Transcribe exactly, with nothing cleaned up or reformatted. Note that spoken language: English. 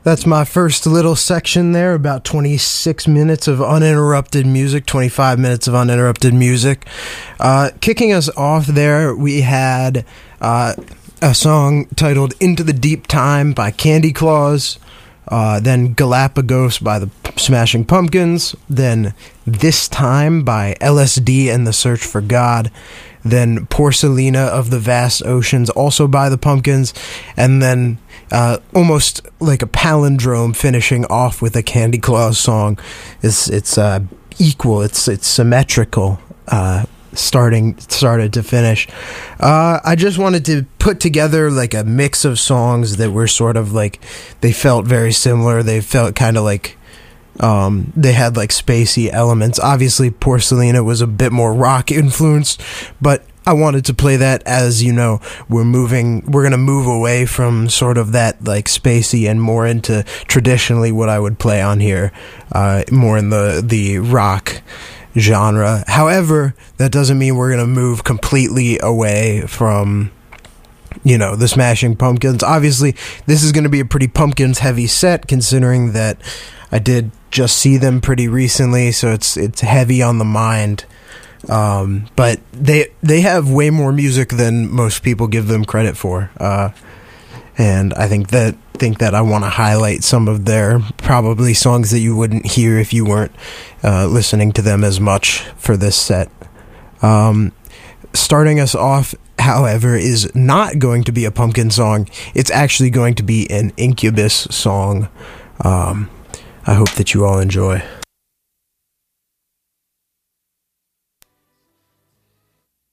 That's my first little section there, about twenty-six minutes of uninterrupted music, twenty-five minutes of uninterrupted music. Uh, kicking us off there, we had uh, a song titled Into the Deep Time by Candy Claus, uh, then Galapagos by the Smashing Pumpkins, then This Time by L S D and the Search for God, then Porcelina of the Vast Oceans, also by the Pumpkins, and then uh, almost like a palindrome finishing off with a Candy Claus song. It's it's uh, equal, it's it's symmetrical, uh, starting started to finish. Uh, I just wanted to put together like a mix of songs that were sort of like, they felt very similar. They felt kind of like Um, they had like spacey elements. Obviously, Porcelina was a bit more rock influenced, but I wanted to play that as, you know, we're moving, we're going to move away from sort of that like spacey and more into traditionally what I would play on here, uh, more in the, the rock genre. However, that doesn't mean we're going to move completely away from, you know, the Smashing Pumpkins. Obviously, this is going to be a pretty Pumpkins heavy set, considering that I did just see them pretty recently, so it's it's heavy on the mind. Um, but they they have way more music than most people give them credit for, uh, and I think that think that I want to highlight some of their probably songs that you wouldn't hear if you weren't uh, listening to them as much for this set. Um, starting us off, however, is not going to be a Pumpkin song. It's actually going to be an Incubus song. Um, I hope that you all enjoy.